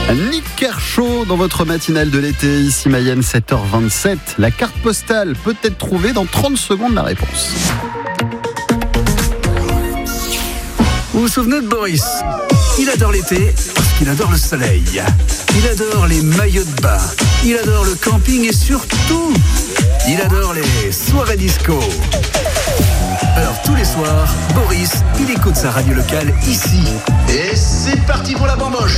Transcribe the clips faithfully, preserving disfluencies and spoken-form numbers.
Nick Kershaw dans votre matinale de l'été, ici Mayenne, sept heures vingt-sept. La carte postale peut être trouvée dans trente secondes, la réponse. Vous vous souvenez de Boris ? Il adore l'été parce qu'il adore le soleil. Il adore les maillots de bain. Il adore le camping et surtout, il adore les soirées disco. Alors tous les soirs, Boris, il écoute sa radio locale ici. Et c'est parti pour la bamboche.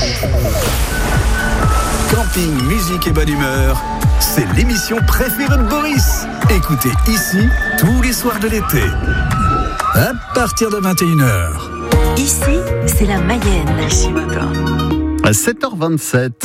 Camping, musique et bonne humeur, c'est l'émission préférée de Boris. Écoutez ici tous les soirs de l'été. À partir de vingt et une heures. Ici, c'est la Mayenne. Ici matin. À sept heures vingt-sept.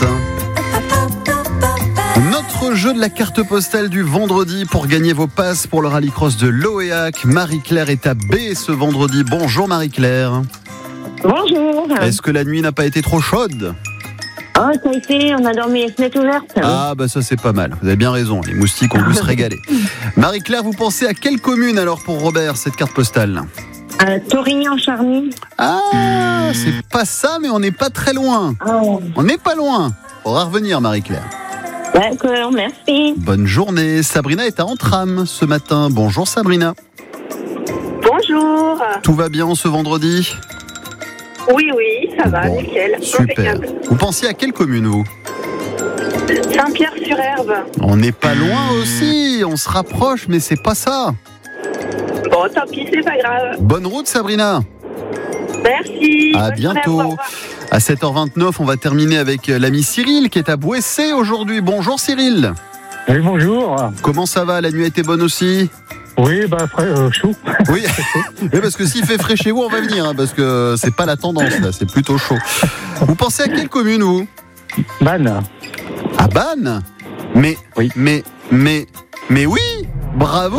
Notre jeu de la carte postale du vendredi pour gagner vos passes pour le rallycross de Loéac. Marie-Claire est à B ce vendredi. Bonjour Marie-Claire. Bonjour. Est-ce que la nuit n'a pas été trop chaude ? Oh, ça a été, on a dormi les fenêtres ouvertes. Ah bah ça c'est pas mal, vous avez bien raison, les moustiques ont dû se régaler. Marie-Claire, vous pensez à quelle commune alors pour Robert, cette carte postale ? euh, Torigny-en-Charny. Ah, c'est pas ça, mais on n'est pas très loin. Oh. On n'est pas loin. Faudra revenir Marie-Claire. D'accord, merci. Bonne journée. Sabrina est à Antram ce matin. Bonjour Sabrina. Bonjour. Tout va bien ce vendredi ? Oui, oui, ça va, Bon, nickel. super. Impeccable. Vous pensiez à quelle commune vous ? Saint-Pierre-sur-Herbe. On n'est pas loin aussi, on se rapproche, mais c'est pas ça. Bon, tant pis, c'est pas grave. Bonne route Sabrina. Merci. À Bonne journée bientôt. vous, au revoir. À sept heures vingt-neuf, on va terminer avec l'ami Cyril qui est à Bouessé aujourd'hui. Bonjour Cyril. Oui, bonjour. Comment ça va ? La nuit a été bonne aussi ? Oui, bah, frais, euh, chaud. Oui, oui, parce que s'il fait frais chez vous, on va venir, hein, parce que c'est pas la tendance là, c'est plutôt chaud. Vous pensez à quelle commune vous ? Ban. À Bannes ? Mais, Oui. mais, mais, mais oui, bravo.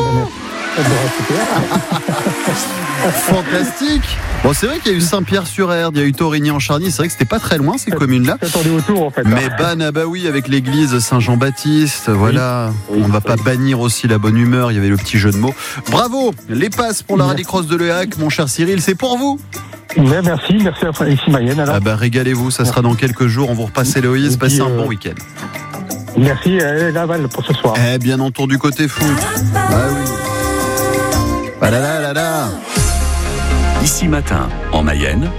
Fantastique. Bon, c'est vrai qu'il y a eu Saint-Pierre-sur-Erde, il y a eu Torigny-en-Charny, c'est vrai que c'était pas très loin ces communes-là. J'attendais autour, en fait. Mais Bannes, ah bah oui, avec l'église Saint-Jean-Baptiste, voilà. Oui, On va pas oui. bannir aussi la bonne humeur, il y avait le petit jeu de mots. Bravo, les passes pour la Merci. rallycross de Loéac, mon cher Cyril, c'est pour vous. Mais merci, merci à ici Mayenne. Alors. Ah bah régalez-vous, ça sera dans quelques jours, on vous repasse Héloïse, Et passez puis, un euh, bon week-end. Merci à Laval pour ce soir. Eh bien entendu côté foot. Ah oui. Badadadada. Ici matin, en Mayenne,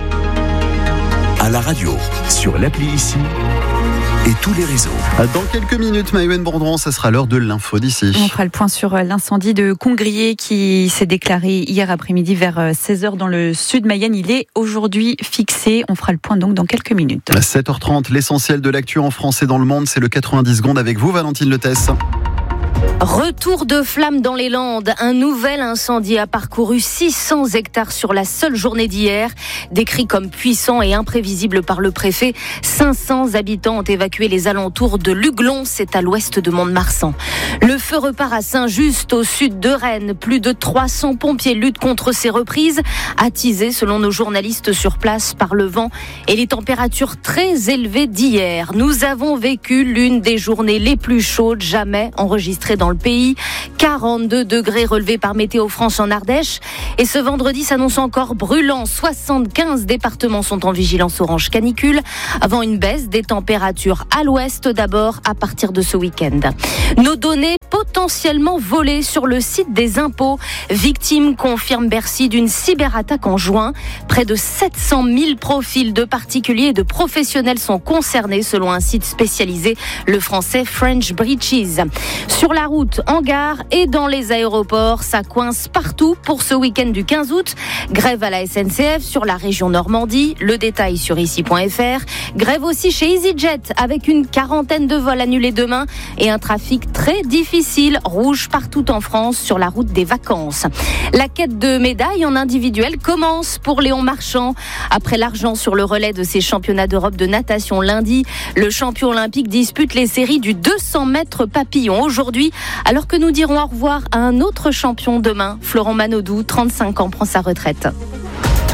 à la radio, sur l'appli ici et tous les réseaux. Dans quelques minutes, Maïwen Bourdron, ça sera l'heure de l'info d'ici. On fera le point sur l'incendie de Congrier qui s'est déclaré hier après-midi vers seize heures dans le sud Mayenne. Il est aujourd'hui fixé. On fera le point donc dans quelques minutes. À sept heures trente, l'essentiel de l'actu en France et dans le monde, c'est le quatre-vingt-dix secondes avec vous, Valentine Letesse. Retour de flammes dans les Landes. Un nouvel incendie a parcouru six cents hectares sur la seule journée d'hier. Décrit comme puissant et imprévisible par le préfet, cinq cents habitants ont évacué les alentours de Luglon, c'est à l'ouest de Mont-de-Marsan. Le feu repart à Saint-Just, au sud de Rennes. Plus de trois cents pompiers luttent contre ces reprises, attisées selon nos journalistes sur place par le vent et les températures très élevées d'hier. Nous avons vécu l'une des journées les plus chaudes jamais enregistrées dans le pays. quarante-deux degrés relevés par Météo France en Ardèche. Et ce vendredi s'annonce encore brûlant. soixante-quinze départements sont en vigilance orange canicule, avant une baisse des températures à l'ouest d'abord à partir de ce week-end. Nos données potentiellement volées sur le site des impôts. Victime, confirme Bercy, d'une cyberattaque en juin. Près de sept cent mille profils de particuliers et de professionnels sont concernés selon un site spécialisé, le français French Breaches. Sur la route, en gare et dans les aéroports, ça coince partout pour ce week-end du quinze août. Grève à la S N C F sur la région Normandie, le détail sur ici point f r. Grève aussi chez EasyJet avec une quarantaine de vols annulés demain et un trafic très difficile, rouge partout en France sur la route des vacances. La quête de médailles en individuel commence pour Léon Marchand. Après l'argent sur le relais de ses championnats d'Europe de natation lundi, le champion olympique dispute les séries du deux cents mètres papillon aujourd'hui, alors que nous dirons au revoir à un autre champion demain. Florent Manodou, trente-cinq ans, prend sa retraite.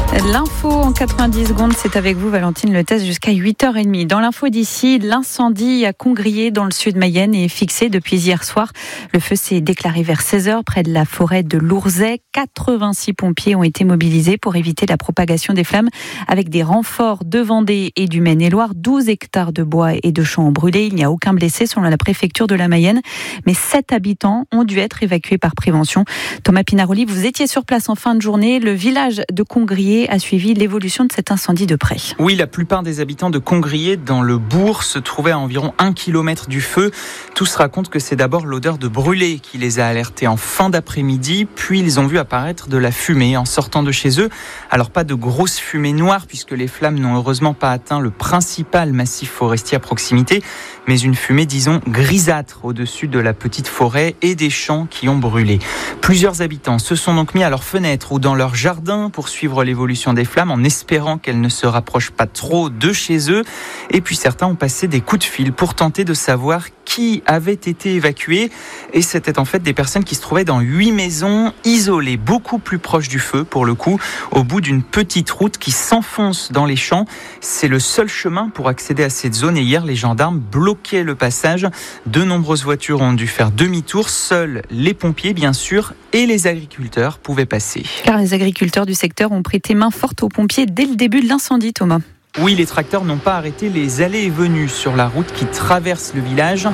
L'info en quatre-vingt-dix secondes, c'est avec vous Valentine Le Test jusqu'à huit heures trente. Dans l'info d'ici, l'incendie à Congrier dans le sud Mayenne est fixé depuis hier soir. Le feu s'est déclaré vers seize heures près de la forêt de Lourzay. quatre-vingt-six pompiers ont été mobilisés pour éviter la propagation des flammes avec des renforts de Vendée et du Maine-et-Loire. douze hectares de bois et de champs ont brûlé. Il n'y a aucun blessé selon la préfecture de la Mayenne, mais sept habitants ont dû être évacués par prévention. Thomas Pinaroli, vous étiez sur place en fin de journée. Le village de Congrier a suivi l'évolution de cet incendie de près. Oui, la plupart des habitants de Congrier, dans le bourg, se trouvaient à environ un kilomètre du feu. Tous racontent que c'est d'abord l'odeur de brûlé qui les a alertés en fin d'après-midi, puis ils ont vu apparaître de la fumée en sortant de chez eux. Alors pas de grosse fumée noire, puisque les flammes n'ont heureusement pas atteint le principal massif forestier à proximité, mais une fumée, disons, grisâtre au-dessus de la petite forêt et des champs qui ont brûlé. Plusieurs habitants se sont donc mis à leurs fenêtres ou dans leur jardin pour suivre l'évolution des flammes en espérant qu'elles ne se rapprochent pas trop de chez eux. Et puis certains ont passé des coups de fil pour tenter de savoir qui avait été évacué. Et c'était en fait des personnes qui se trouvaient dans huit maisons isolées, beaucoup plus proches du feu pour le coup, au bout d'une petite route qui s'enfonce dans les champs. C'est le seul chemin pour accéder à cette zone et hier les gendarmes bloquaient le passage. De nombreuses voitures ont dû faire demi-tour. Seuls les pompiers bien sûr et les agriculteurs pouvaient passer. Car les agriculteurs du secteur ont prêté main forte aux pompiers dès le début de l'incendie, Thomas. Oui, les tracteurs n'ont pas arrêté les allées et venues sur la route qui traverse le village.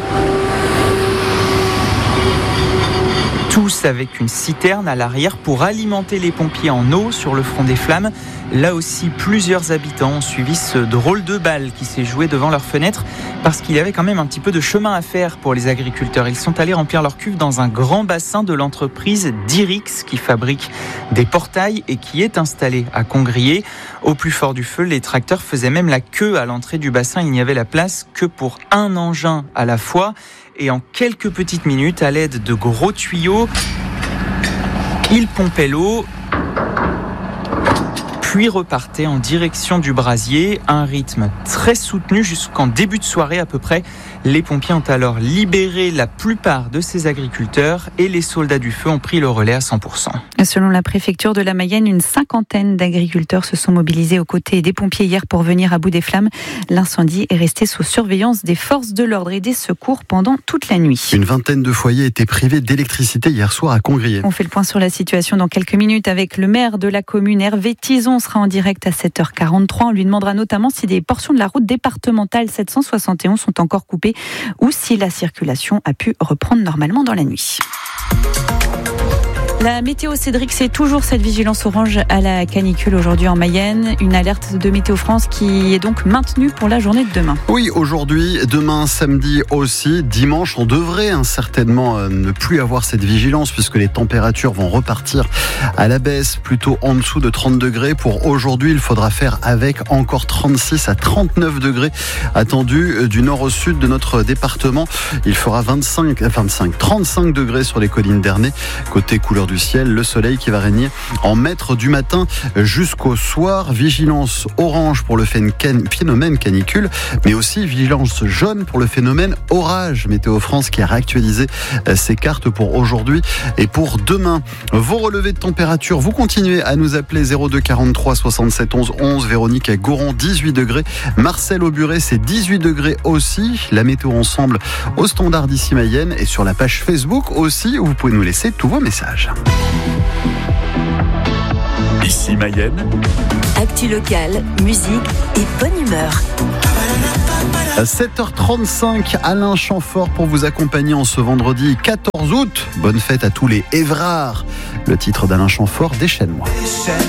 Tous avec une citerne à l'arrière pour alimenter les pompiers en eau sur le front des flammes. Là aussi, plusieurs habitants ont suivi ce drôle de balle qui s'est joué devant leurs fenêtres parce qu'il y avait quand même un petit peu de chemin à faire pour les agriculteurs. Ils sont allés remplir leur cuve dans un grand bassin de l'entreprise Dirix qui fabrique des portails et qui est installé à Congrier. Au plus fort du feu, les tracteurs faisaient même la queue à l'entrée du bassin. Il n'y avait la place que pour un engin à la fois. Et en quelques petites minutes, à l'aide de gros tuyaux, ils pompaient l'eau, puis repartaient en direction du brasier, un rythme très soutenu jusqu'en début de soirée à peu près. Les pompiers ont alors libéré la plupart de ces agriculteurs et les soldats du feu ont pris le relais à cent pour cent. Selon la préfecture de la Mayenne, une cinquantaine d'agriculteurs se sont mobilisés aux côtés des pompiers hier pour venir à bout des flammes. L'incendie est resté sous surveillance des forces de l'ordre et des secours pendant toute la nuit. Une vingtaine de foyers étaient privés d'électricité hier soir à Congrier. On fait le point sur la situation dans quelques minutes avec le maire de la commune, Hervé Tison, sera en direct à sept heures quarante-trois. On lui demandera notamment si des portions de la route départementale sept cent soixante et onze sont encore coupées ou si la circulation a pu reprendre normalement dans la nuit. La météo, Cédric, c'est toujours cette vigilance orange à la canicule aujourd'hui en Mayenne. Une alerte de Météo France qui est donc maintenue pour la journée de demain. Oui, aujourd'hui, demain, samedi aussi. Dimanche, on devrait hein, certainement euh, ne plus avoir cette vigilance puisque les températures vont repartir à la baisse, plutôt en dessous de trente degrés. Pour aujourd'hui, il faudra faire avec encore trente-six à trente-neuf degrés attendus du nord au sud de notre département. Il fera vingt-cinq, vingt-cinq, trente-cinq degrés sur les collines d'Ernée. Côté couleur du ciel, le soleil qui va régner en maître du matin jusqu'au soir. Vigilance orange pour le phénomène canicule, mais aussi vigilance jaune pour le phénomène orage. Météo France qui a réactualisé ses cartes pour aujourd'hui et pour demain. Vos relevés de température, vous continuez à nous appeler zéro deux quarante-trois soixante-sept onze onze. Véronique à Goron, dix-huit degrés. Marcel Auburet, c'est dix-huit degrés aussi. La météo ensemble au standard d'ici Mayenne et sur la page Facebook aussi où vous pouvez nous laisser tous vos messages. Ici Mayenne. Actu locale, musique et bonne humeur. À sept heures trente-cinq, Alain Chamfort pour vous accompagner en ce vendredi quatorze août. Bonne fête à tous les Évrards. Le titre d'Alain Chamfort, Déchaîne-moi.